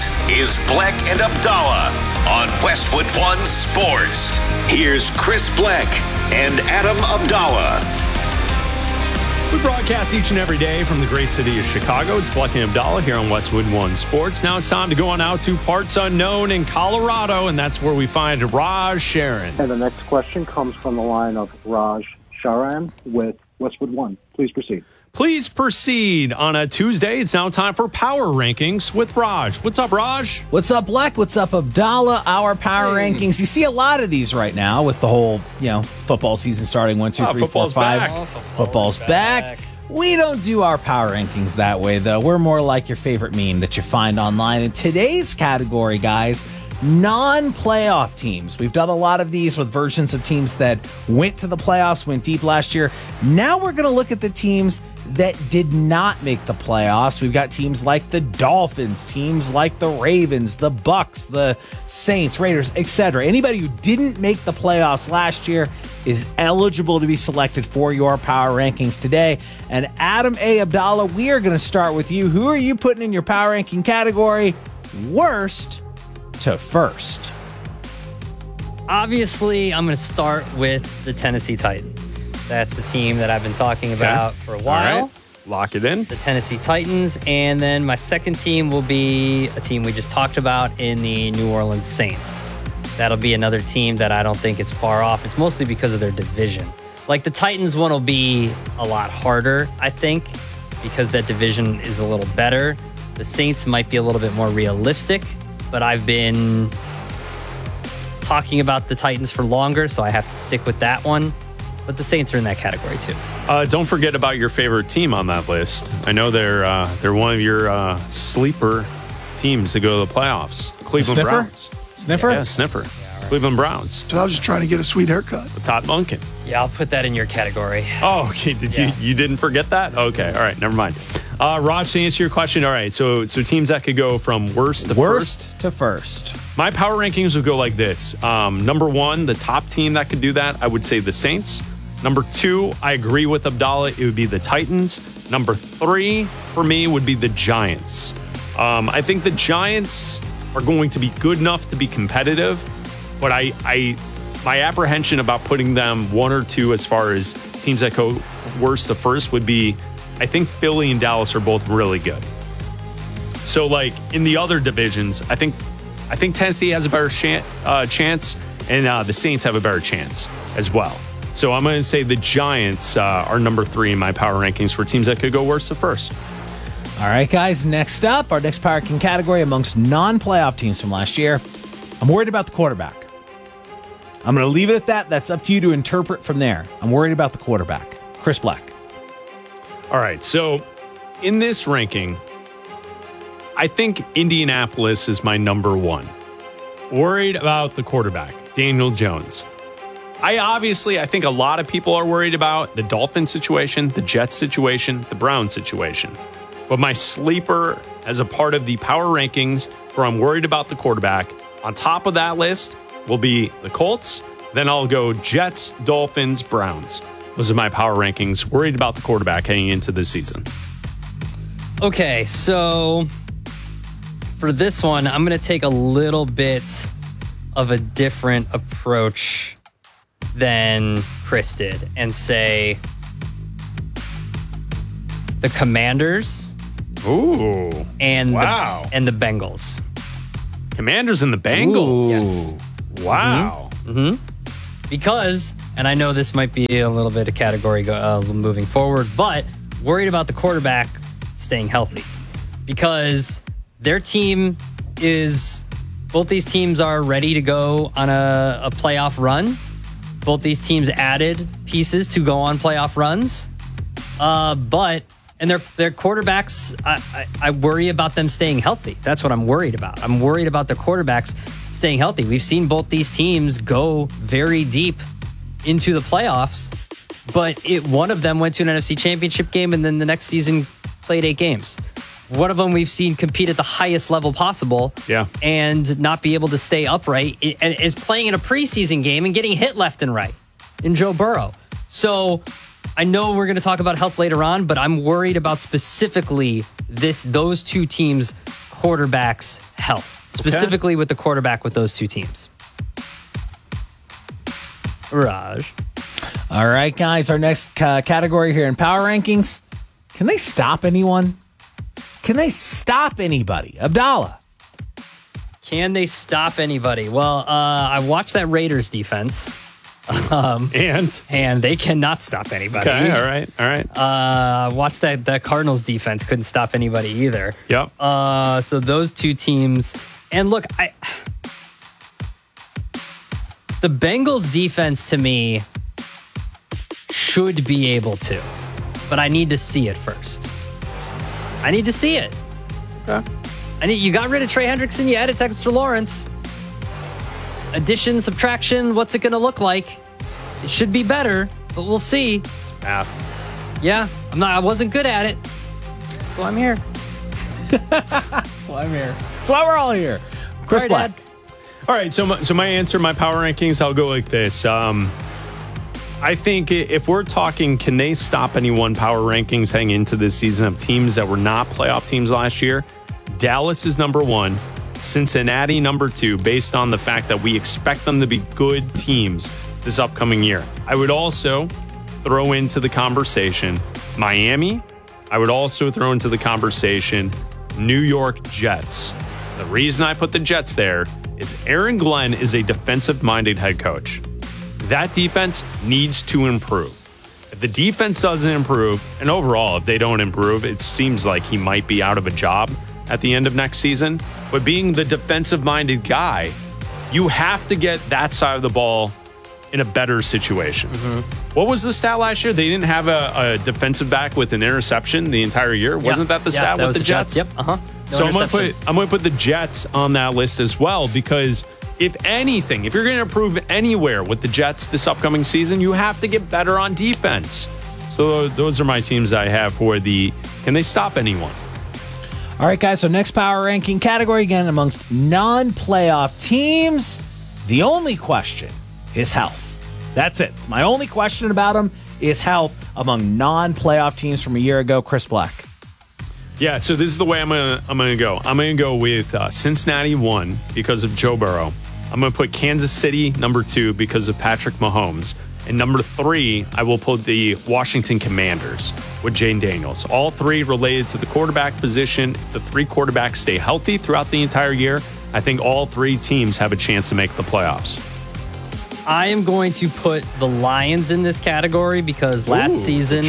This is Bleck and Abdallah on Westwood One Sports. Here's Chris Bleck and Adam Abdallah. We broadcast each and every day from the great city of Chicago. It's Bleck and Abdallah here on Westwood One Sports. Now it's time to go on out to parts unknown in Colorado, and that's where we find Raj Sharon. And the next question comes from the line of Raj Sharan with Westwood One. Please proceed. Please proceed. On a Tuesday, it's now time for Power Rankings with Raj. What's up, Raj? What's up, Bleck? What's up, Abdallah? Our Power Rankings. You see a lot of these right now with the whole, football season starting 1, 2, 3, 4, 5. Football's back. Football's back. We don't do our Power Rankings that way, though. We're more like your favorite meme that you find online. In today's category, guys, non-playoff teams. We've done a lot of these with versions of teams that went to the playoffs, went deep last year. Now we're going to look at the teams that did not make the playoffs. We've got teams like the Dolphins, teams like the Ravens, the Bucks, the Saints, Raiders, etc. Anybody who didn't make the playoffs last year is eligible to be selected for your Power Rankings today. And Adam A. Abdallah, we are going to start with you. Who are you putting in your Power Ranking category, worst to first? Obviously, I'm going to start with the Tennessee Titans. That's the team that I've been talking about for a while. All right. Lock it in. The Tennessee Titans. And then my second team will be a team we just talked about in the New Orleans Saints. That'll be another team that I don't think is far off. It's mostly because of their division. Like the Titans one will be a lot harder, I think, because that division is a little better. The Saints might be a little bit more realistic, but I've been talking about the Titans for longer, so I have to stick with that one. But the Saints are in that category too. Don't forget about your favorite team on that list. I know they're one of your sleeper teams to go to the playoffs. The Cleveland Browns. Sniffer? Yeah, Sniffer. Cleveland Browns. So I was just trying to get a sweet haircut. With Todd Monken. Yeah, I'll put that in your category. Oh, okay. You didn't forget that? Okay. All right. Never mind. Raj, to answer your question, all right. So teams that could go from worst to first. My power rankings would go like this. Number 1, the top team that could do that, I would say the Saints. Number 2, I agree with Abdallah. It would be the Titans. Number 3 for me would be the Giants. I think the Giants are going to be good enough to be competitive, but my apprehension about putting them 1 or 2 as far as teams that go worst to first would be, I think Philly and Dallas are both really good. So like in the other divisions, I think Tennessee has a better chance, and the Saints have a better chance as well. So I'm going to say the Giants are number 3 in my power rankings for teams that could go worst to first. All right, guys, next up, our next Power Ranking category amongst non-playoff teams from last year. I'm worried about the quarterback. I'm going to leave it at that. That's up to you to interpret from there. I'm worried about the quarterback. Chris Bleck. All right, so in this ranking, I think Indianapolis is my number 1. Worried about the quarterback, Daniel Jones. I think a lot of people are worried about the Dolphins situation, the Jets situation, the Browns situation. But my sleeper as a part of the power rankings for I'm worried about the quarterback, on top of that list will be the Colts. Then I'll go Jets, Dolphins, Browns. Those are my power rankings. Worried about the quarterback heading into this season. Okay, so for this one, I'm going to take a little bit of a different approach than Chris did and say the Commanders. Ooh. And wow. And the Bengals. Commanders and the Bengals. Ooh. Yes. Wow. Mm-hmm. Because, and I know this might be a little bit of category moving forward, but worried about the quarterback staying healthy. Because their team both these teams are ready to go on a playoff run. Both these teams added pieces to go on playoff runs. And their quarterbacks, I worry about them staying healthy. That's what I'm worried about. I'm worried about their quarterbacks staying healthy. We've seen both these teams go very deep into the playoffs, but one of them went to an NFC Championship game and then the next season played 8 games. One of them we've seen compete at the highest level possible and not be able to stay upright and is playing in a preseason game and getting hit left and right in Joe Burrow. So I know we're going to talk about health later on, but I'm worried about specifically those two teams' quarterbacks' health, specifically with the quarterback with those two teams. Raj. All right, guys, our next category here in Power Rankings. Can they stop anyone? Can they stop anybody? Abdallah. Can they stop anybody? Well, I watched that Raiders defense. And they cannot stop anybody. Okay, all right. Watched that Cardinals defense, couldn't stop anybody either. Yep. So those two teams. And look, the Bengals defense to me should be able to, but I need to see it first. I need to see it. Okay. You got rid of Trey Hendrickson, you added Dexter Lawrence. Addition, subtraction, what's it going to look like? It should be better, but we'll see. It's math. Yeah, I wasn't good at it. So I'm here. That's why I'm here. That's why we're all here. Chris Sorry, Black. Dad. All right, so my answer, my power rankings, I'll go like this. I think if we're talking, can they stop anyone power rankings heading into this season of teams that were not playoff teams last year? Dallas is number 1. Cincinnati number 2, based on the fact that we expect them to be good teams this upcoming year. I would also throw into the conversation Miami. I would also throw into the conversation New York Jets. The reason I put the Jets there is Aaron Glenn is a defensive-minded head coach. That defense needs to improve. If the defense doesn't improve, and overall, if they don't improve, it seems like he might be out of a job at the end of next season. But being the defensive-minded guy, you have to get that side of the ball in a better situation. Mm-hmm. What was the stat last year? They didn't have a defensive back with an interception the entire year. Yeah. Wasn't that the stat with the Jets? Yep. No so I'm going to put the Jets on that list as well, because if anything, if you're going to improve anywhere with the Jets this upcoming season, you have to get better on defense. So those are my teams I have for can they stop anyone? All right, guys, so next power ranking category, again, amongst non-playoff teams. The only question is health. That's it. My only question about them is health among non-playoff teams from a year ago. Chris Black. Yeah, so this is the way I'm gonna go. I'm gonna go with Cincinnati 1 because of Joe Burrow. I'm gonna put Kansas City number 2 because of Patrick Mahomes. And number 3, I will put the Washington Commanders with Jane Daniels. All 3 related to the quarterback position. If the 3 quarterbacks stay healthy throughout the entire year, I think all 3 teams have a chance to make the playoffs. I am going to put the Lions in this category because last season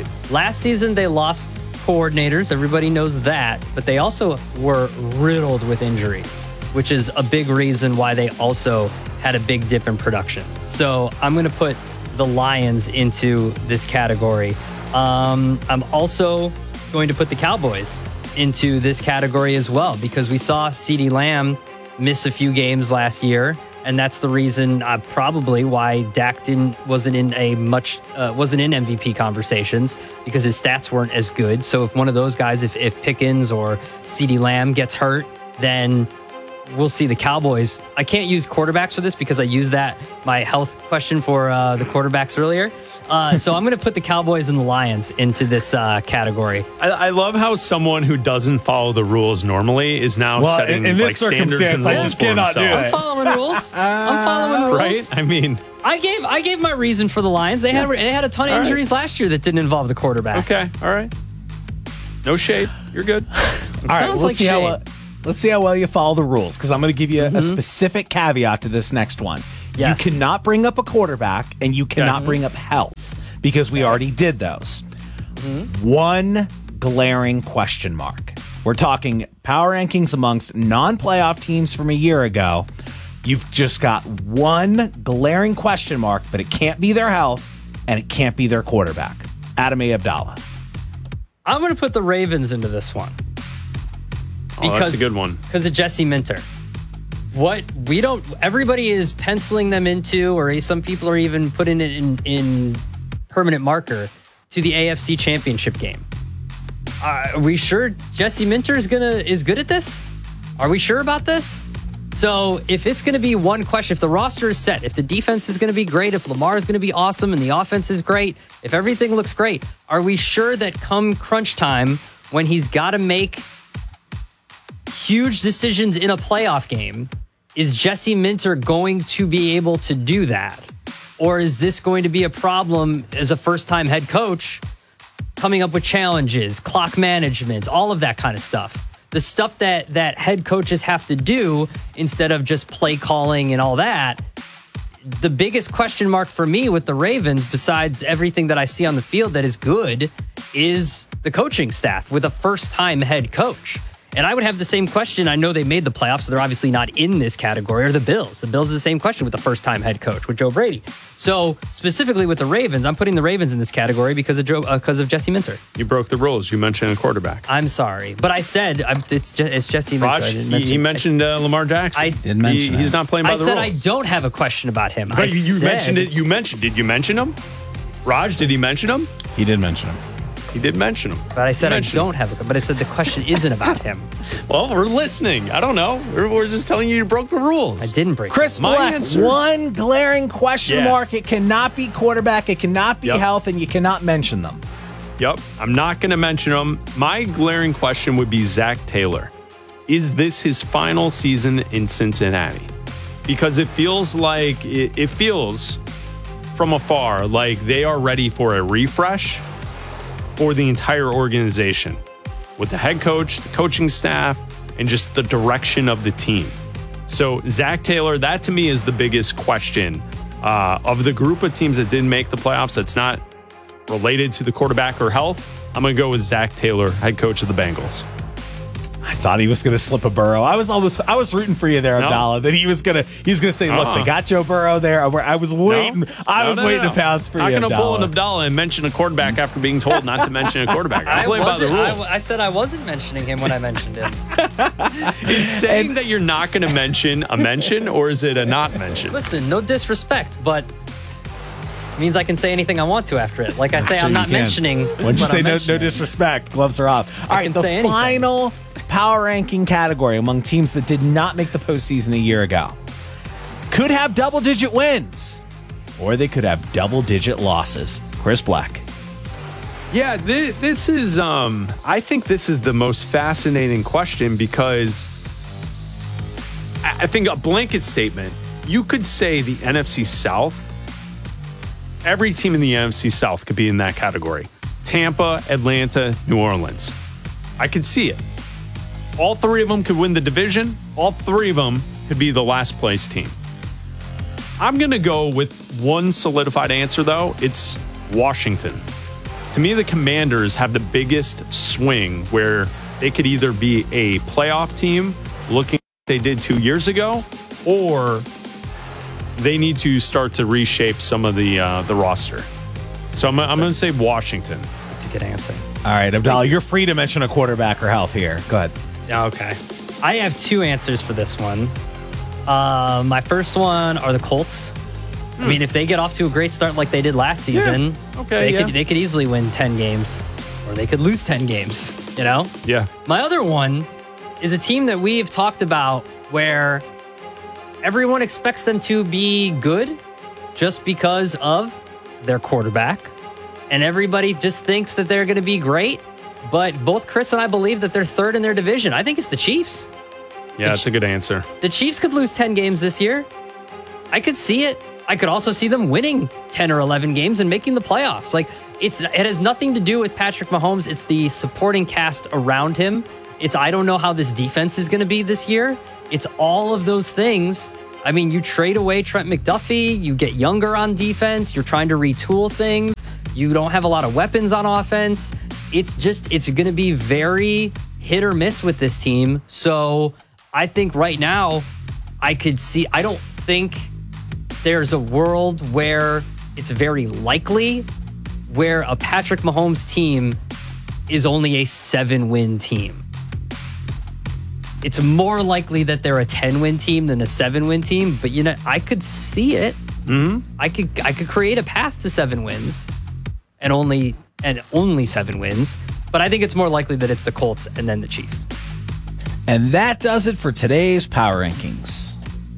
they lost coordinators. Everybody knows that. But they also were riddled with injury, which is a big reason why they also had a big dip in production. So I'm going to put the Lions into this category. I'm also going to put the Cowboys into this category as well, because we saw CeeDee Lamb miss a few games last year. And that's the reason probably why Dak wasn't in MVP conversations, because his stats weren't as good. So if one of those guys, if Pickens or CeeDee Lamb gets hurt, then we'll see the Cowboys. I can't use quarterbacks for this because I used my health question for the quarterbacks earlier. So I'm going to put the Cowboys and the Lions into this category. I love how someone who doesn't follow the rules normally is now setting standards and rules for himself. I'm following rules. Right? I mean, I gave my reason for the Lions. They had a ton of injuries last year that didn't involve the quarterback. Okay, all right. No shade. You're good. All right, let's see how well you follow the rules, because I'm going to give you a specific caveat to this next one. Yes. You cannot bring up a quarterback, and you cannot bring up health, because we already did those. One glaring question mark. We're talking power rankings amongst non-playoff teams from a year ago. You've just got one glaring question mark, but it can't be their health, and it can't be their quarterback. Adam A. Abdallah. I'm going to put the Ravens into this one. That's a good one. Because of Jesse Minter. Everybody is penciling them into, or some people are even putting it in permanent marker to the AFC Championship game. Are we sure Jesse Minter is good at this? Are we sure about this? So if it's going to be one question, if the roster is set, if the defense is going to be great, if Lamar is going to be awesome and the offense is great, if everything looks great, are we sure that come crunch time, when he's got to make huge decisions in a playoff game. Is Jesse Minter going to be able to do that? Or is this going to be a problem as a first-time head coach coming up with challenges, clock management, all of that kind of stuff? The stuff that head coaches have to do instead of just play calling and all that. The biggest question mark for me with the Ravens, besides everything that I see on the field that is good, is the coaching staff with a first-time head coach. And I would have the same question. I know they made the playoffs, so they're obviously not in this category, or the Bills. The Bills is the same question with the first-time head coach, with Joe Brady. So specifically with the Ravens, I'm putting the Ravens in this category because of Jesse Minter. You broke the rules. You mentioned a quarterback. I'm sorry, but I said it's Jesse Minter. Raj, he mentioned Lamar Jackson. I did mention He's not playing by the rules. I said I don't have a question about him. But you mentioned it. Did you mention him? Raj, did he mention him? He did mention him. He did mention him. But I said I don't have a. But I said the question isn't about him. Well, we're listening. I don't know. We're just telling you broke the rules. I didn't break. Chris Black, one glaring question mark. It cannot be quarterback. It cannot be health, and you cannot mention them. Yep. I'm not going to mention them. My glaring question would be Zach Taylor. Is this his final season in Cincinnati? Because it feels like it feels from afar like they are ready for a refresh for the entire organization with the head coach, the coaching staff, and just the direction of the team. So Zach Taylor, that to me is the biggest question of the group of teams that didn't make the playoffs that's not related to the quarterback or health. I'm going to go with Zach Taylor, head coach of the Bengals. I thought he was going to slip a Burrow. I was rooting for you there, Abdallah. That he was going to say, "Look, they got Joe Burrow there." I was waiting. I was waiting to pounce for you. I'm going to pull an Abdallah and mention a quarterback after being told not to mention a quarterback. I'm playing by the rules. I said I wasn't mentioning him when I mentioned him. Is saying that you're not going to mention a mention, or is it a not mention? Listen, no disrespect, but it means I can say anything I want to after it. Like I say, I'm not mentioning. Once you say no disrespect, gloves are off. All right, the final power ranking category among teams that did not make the postseason a year ago could have double-digit wins, or they could have double-digit losses. Chris Black. Yeah, this is. I think this is the most fascinating question because I think a blanket statement. You could say the NFC South. Every team in the NFC South could be in that category. Tampa, Atlanta, New Orleans. I could see it. All three of them could win the division. All three of them could be the last place team. I'm going to go with one solidified answer, though. It's Washington. To me, the Commanders have the biggest swing where they could either be a playoff team, looking like they did 2 years ago, or they need to start to reshape some of the roster. So I'm going to say Washington. That's a good answer. All right, Abdallah, you're free to mention a quarterback or health here. Go ahead. Yeah, okay. I have two answers for this one. My first one are the Colts. I mean, if they get off to a great start like they did last season, they could easily win 10 games, or they could lose 10 games, you know? Yeah. My other one is a team that we've talked about where everyone expects them to be good just because of their quarterback, and everybody just thinks that they're going to be great. But both Chris and I believe that they're third in their division. I think it's the Chiefs. Yeah, that's a good answer. The Chiefs could lose 10 games this year. I could see it. I could also see them winning 10 or 11 games and making the playoffs. Like, it has nothing to do with Patrick Mahomes. It's the supporting cast around him. I don't know how this defense is going to be this year. It's all of those things. I mean, you trade away Trent McDuffie. You get younger on defense. You're trying to retool things. You don't have a lot of weapons on offense. It's going to be very hit or miss with this team. So I think right now I don't think there's a world where it's very likely where a Patrick Mahomes team is only a 7-win team. It's more likely that they're a 10-win team than a 7-win team, but I could see it. Mm-hmm. I could create a path to 7 wins and only 7 wins, but I think it's more likely that it's the Colts and then the Chiefs. And that does it for today's Power Rankings.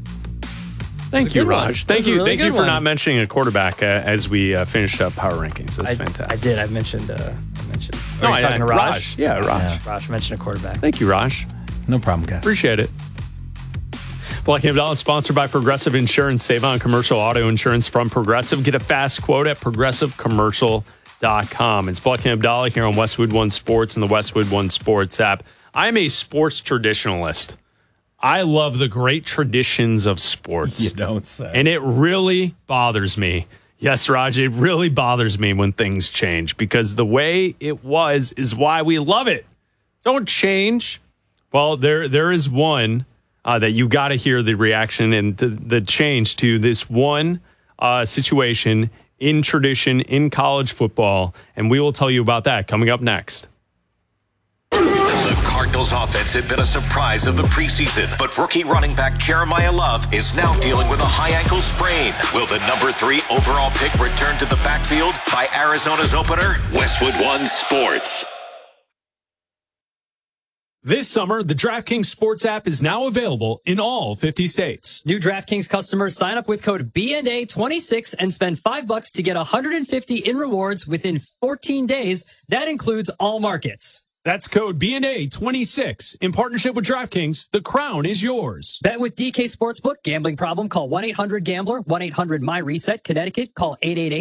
Thank you, Raj. Thank you for not mentioning a quarterback as we finished up Power Rankings. That's fantastic. I did. I mentioned. No, talking to Raj. Yeah, Raj. Raj mentioned a quarterback. Thank you, Raj. No problem, guys. Appreciate it. Black and Abdallah is sponsored by Progressive Insurance. Save on commercial auto insurance from Progressive. Get a fast quote at progressivecommercial.com. It's Black and Abdallah here on Westwood One Sports and the Westwood One Sports app. I'm a sports traditionalist. I love the great traditions of sports. You don't say. And it really bothers me. Yes, Raj, it really bothers me when things change because the way it was is why we love it. Don't change. Well, there is one that you got to hear the reaction and the change to this one situation in tradition in college football. And we will tell you about that coming up next. The Cardinals offense had been a surprise of the preseason, but rookie running back Jeremiah Love is now dealing with a high ankle sprain. Will the number 3 overall pick return to the backfield by Arizona's opener? Westwood One Sports. This summer, the DraftKings Sports app is now available in all 50 states. New DraftKings customers sign up with code BNA26 and spend $5 to get $150 in rewards within 14 days. That includes all markets. That's code BNA26. In partnership with DraftKings, the crown is yours. Bet with DK Sportsbook. Gambling problem? Call 1-800-GAMBLER. 1-800-MyReset. Connecticut. Call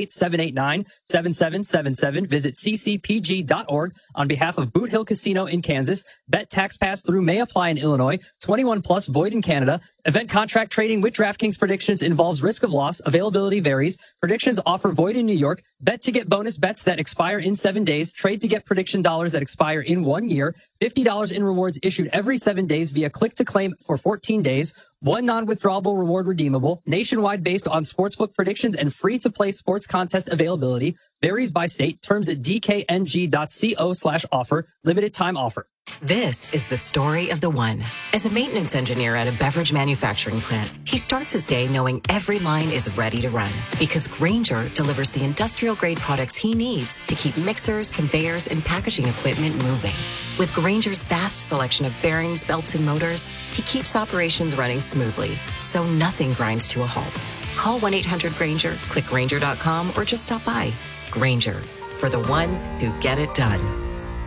888-789-7777. Visit ccpg.org on behalf of Boot Hill Casino in Kansas. Bet tax pass through may apply in Illinois. 21 plus void in Canada. Event contract trading with DraftKings predictions involves risk of loss. Availability varies. Predictions offer void in New York. Bet to get bonus bets that expire in 7 days. Trade to get prediction dollars that expire in 1 year. $50 in rewards issued every 7 days via click to claim for 14 days. One non-withdrawable reward redeemable. Nationwide based on sportsbook predictions and free-to-play sports contest availability. Varies by state. Terms at dkng.co/offer. Limited time offer. This is the story of the one. As a maintenance engineer at a beverage manufacturing plant, he starts his day knowing every line is ready to run because Grainger delivers the industrial-grade products he needs to keep mixers, conveyors, and packaging equipment moving. With Grainger's vast selection of bearings, belts, and motors, he keeps operations running smoothly, so nothing grinds to a halt. Call 1-800-GRAINGER, click Grainger.com, or just stop by. Grainger, for the ones who get it done.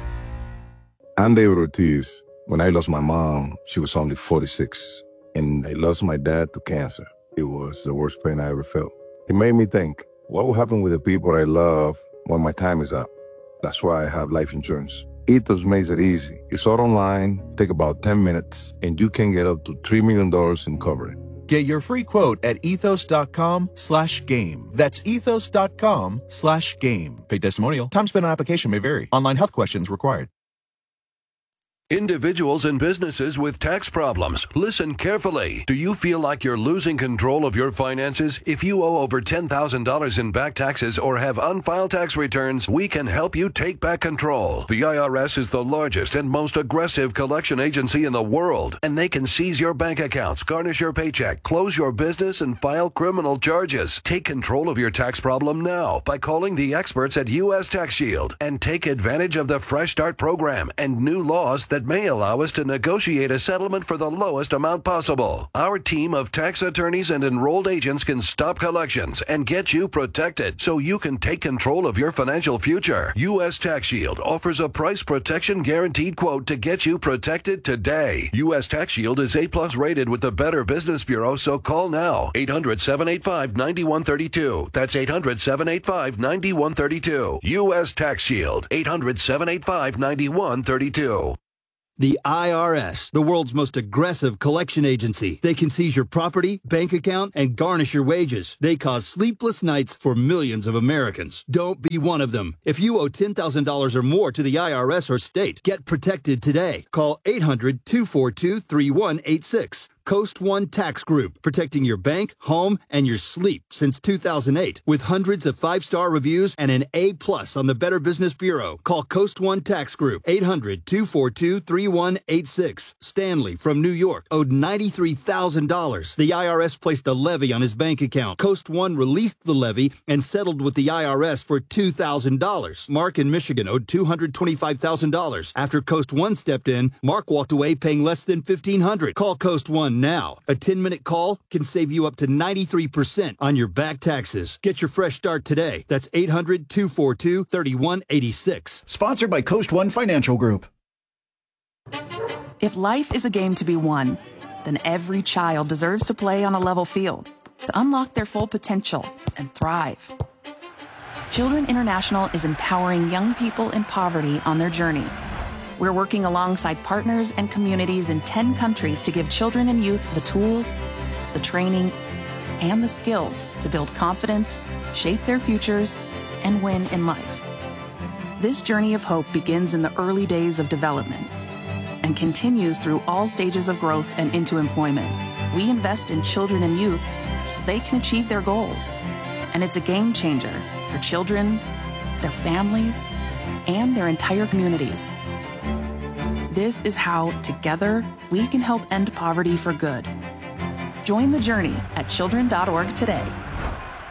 I'm David Ortiz. When I lost my mom, she was only 46, and I lost my dad to cancer. It was the worst pain I ever felt. It made me think, what will happen with the people I love when my time is up? That's why I have life insurance. Ethos makes it easy. It's all online, take about 10 minutes, and you can get up to $3 million in coverage. Get your free quote at ethos.com/game. That's ethos.com/game. Paid testimonial. Time spent on application may vary. Online health questions required. Individuals and businesses with tax problems, listen carefully. Do you feel like you're losing control of your finances? If you owe over $10,000 in back taxes or have unfiled tax returns, we can help you take back control. The IRS is the largest and most aggressive collection agency in the world, and they can seize your bank accounts, garnish your paycheck, close your business, and file criminal charges. Take control of your tax problem now by calling the experts at U.S. Tax Shield and take advantage of the Fresh Start program and new laws that may allow us to negotiate a settlement for the lowest amount possible. Our team of tax attorneys and enrolled agents can stop collections and get you protected so you can take control of your financial future. U.S. Tax Shield offers a price protection guaranteed quote to get you protected today. U.S. Tax Shield is A+ rated with the Better Business Bureau, so call now. 800-785-9132. That's 800-785-9132. U.S. Tax Shield. 800-785-9132. The IRS, the world's most aggressive collection agency. They can seize your property, bank account, and garnish your wages. They cause sleepless nights for millions of Americans. Don't be one of them. If you owe $10,000 or more to the IRS or state, get protected today. Call 800-242-3186. Coast One Tax Group, protecting your bank, home, and your sleep since 2008. With hundreds of 5-star reviews and an A+ on the Better Business Bureau. Call Coast One Tax Group, 800-242-3186. Stanley from New York owed $93,000. The IRS placed a levy on his bank account. Coast One released the levy and settled with the IRS for $2,000. Mark in Michigan owed $225,000. After Coast One stepped in, Mark walked away paying less than $1,500. Call Coast One now. A 10-minute call can save you up to 93% on your back taxes. Get your fresh start today. That's 800-242-3186. Sponsored by Coast One Financial Group. If life is a game to be won, then every child deserves to play on a level field to unlock their full potential and thrive. Children International is empowering young people in poverty on their journey. We're working alongside partners and communities in 10 countries to give children and youth the tools, the training, and the skills to build confidence, shape their futures, and win in life. This journey of hope begins in the early days of development and continues through all stages of growth and into employment. We invest in children and youth so they can achieve their goals. And it's a game changer for children, their families, and their entire communities. This is how, together, we can help end poverty for good. Join the journey at children.org today.